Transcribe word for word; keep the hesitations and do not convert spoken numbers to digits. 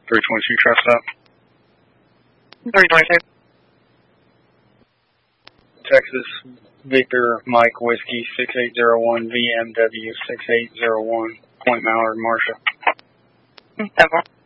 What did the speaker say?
three twenty-two truck stop. three twenty-two. Texas, Victor, Mike, Whiskey, six eight zero one, V M W, six eight zero one, Point Mallard, Marshall. seven.